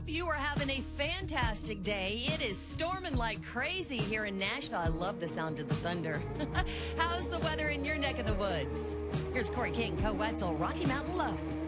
hope you are having a fantastic day. It is storming like crazy here in Nashville. I love the sound of the thunder. How's the weather in your neck of the woods? Here's Corey King, Co Wetzel, Rocky Mountain Low.